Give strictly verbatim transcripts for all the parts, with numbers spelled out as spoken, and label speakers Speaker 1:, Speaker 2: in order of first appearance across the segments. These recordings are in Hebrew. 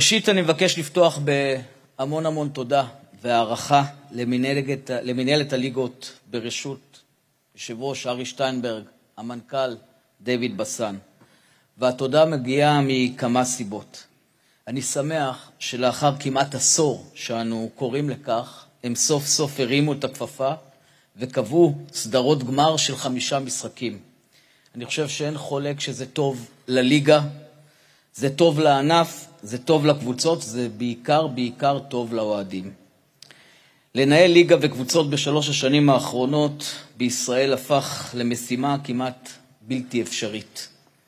Speaker 1: ראשית אני מבקש לפתוח בהמון המון תודה והערכה למנהלת, למנהלת הליגות ברשות יושב ראש ארי שטיינברג, המנכ"ל דיוויד בסן. והתודה מגיעה מכמה סיבות. אני שמח שלאחר כמעט עשור שאנו קוראים לכך, הם סוף סוף הרימו את הכפפה וקבעו סדרות גמר של חמישה משחקים. אני חושב שאין חולק שזה טוב לליגה, זה טוב לענף, זה טוב לקבוצות, זה בעיקר בעיקר טוב לאוהדים. לנהל ליגה וקבוצות בשלוש השנים האחרונות בישראל הפך למשימה כמעט בלתי אפשרית.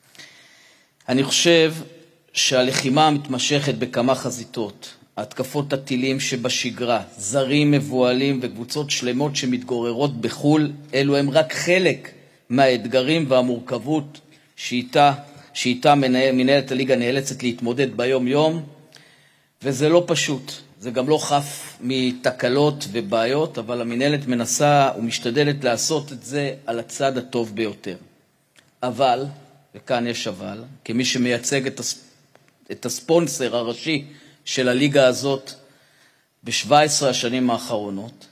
Speaker 1: אני חושב שהלחימה מתמשכת בכמה חזיתות, התקפות הטילים שבשגרה, זרים מבועלים וקבוצות שלמות שמתגוררות בחול, אלו הם רק חלק מהאתגרים והמורכבות שאיתה, שאיתה מנהלת הליגה נאלצת להתמודד ביום יום, וזה לא פשוט, זה גם לא חף מתקלות ובעיות, אבל המנהלת מנסה ומשתדלת לעשות את זה על הצד הטוב ביותר. אבל, וכאן יש אבל, כמי שמייצג את, הספ... את הספונסר הראשי של הליגה הזאת ב-שבע עשרה השנים האחרונות,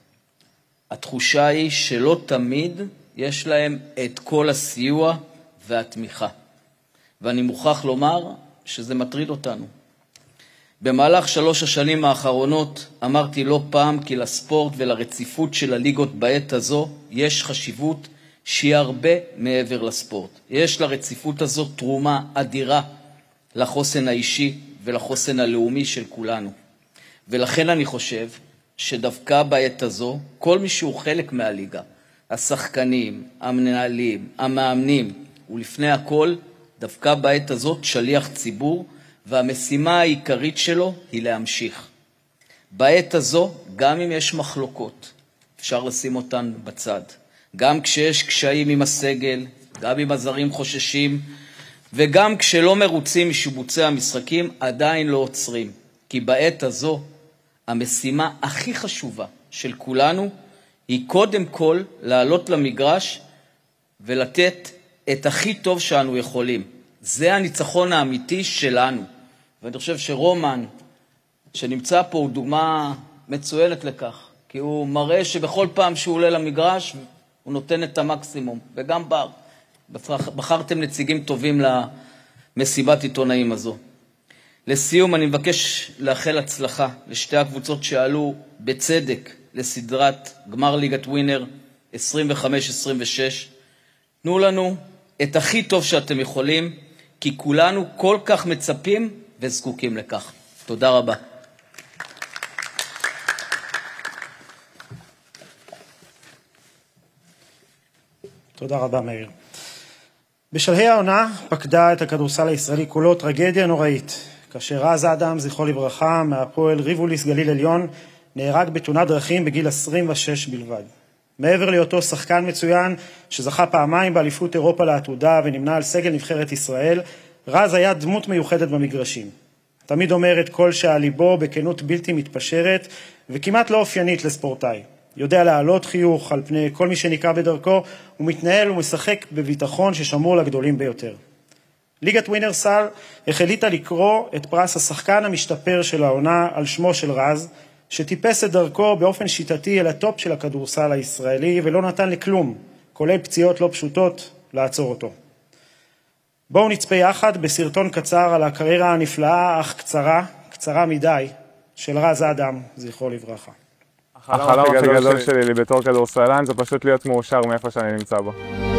Speaker 1: התחושה היא שלא תמיד יש להם את כל הסיוע והתמיכה. ואני מוכרח לומר שזה מטריד אותנו. במהלך שלוש השנים האחרונות אמרתי לא פעם כי לספורט ולרציפות של הליגות בעת הזו יש חשיבות שהיא הרבה מעבר לספורט. יש לרציפות הזו תרומה אדירה לחוסן האישי ולחוסן הלאומי של כולנו. ולכן אני חושב שדווקא בעת הזו כל מי שהוא חלק מהליגה, השחקנים, המנהלים, המאמנים, ולפני הכל דווקא בעת הזאת שליח ציבור, והמשימה העיקרית שלו היא להמשיך. בעת הזו, גם אם יש מחלוקות, אפשר לשים אותן בצד. גם כשיש קשיים עם הסגל, גם אם הזרים חוששים, וגם כשלא מרוצים משיבוצי המשחקים, עדיין לא עוצרים. כי בעת הזו, המשימה הכי חשובה של כולנו, היא קודם כל לעלות למגרש ולתת את הכי טוב שאנו יכולים. זה הניצחון האמיתי שלנו. ואני חושב שרומן, שנמצא פה, הוא דוגמה מצוינת לכך. כי הוא מראה שבכל פעם שהוא עולה למגרש, הוא נותן את המקסימום. וגם בר, בחרתם נציגים טובים למסיבת עיתונאים הזו. לסיום, אני מבקש לאחל הצלחה לשתי הקבוצות שעלו בצדק לסדרת גמר ליגת ווינר עשרים וחמש עשרים ושש. תנו לנו את הכי טוב שאתם יכולים, כי כולנו כל כך מצפים וזקוקים לכך. תודה רבה.
Speaker 2: תודה רבה, מאיר. בשלהי העונה פקדה את הכדורסל הישראלי כולו טרגדיה נוראית, כאשר רז אדם, זכרו לברכה, מהפועל ריבוליס גליל עליון, נהרג בתאונת דרכים בגיל עשרים ושש בלבד. מעבר להיותו שחקן מצוין שזכה פעמיים באליפות אירופה לעתודה ונמנה על סגל נבחרת ישראל, רז היה דמות מיוחדת במגרשים. תמיד אומר את כל שעל ליבו בכנות בלתי מתפשרת וכמעט לא אופיינית לספורטאי. יודע להעלות חיוך על פני כל מי שנקרא בדרכו, ומתנהל ומשחק בביטחון ששמור לגדולים ביותר. ליגת ווינרסל החליטה לקרוא את פרס השחקן המשתפר של העונה על שמו של רז, שטיפס את דרכו באופן שיטתי אל הטופ של הכדורסל הישראלי ולא נתן לכלום, כולל פציעות לא פשוטות, לעצור אותו. בואו נצפה יחד בסרטון קצר על הקריירה הנפלאה אך קצרה, קצרה מדי, של רז אדם, זכרו לברכה.
Speaker 3: החלום הכי גדול שלי בתור כדורסלן זה פשוט להיות מאושר מאיפה שאני נמצא בו.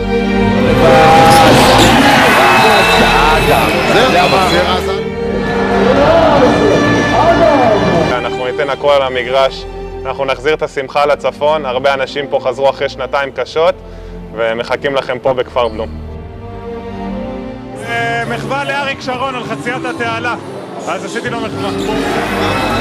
Speaker 3: אנחנו ניתן הכל על המגרש, אנחנו נחזיר את השמחה לצפון, הרבה אנשים פה חזרו אחרי שנתיים קשות ומחכים לכם פה בכפר בלום.
Speaker 4: מחווה לאריק שרון על חציית התעלה, אז עשיתי לו מחווה.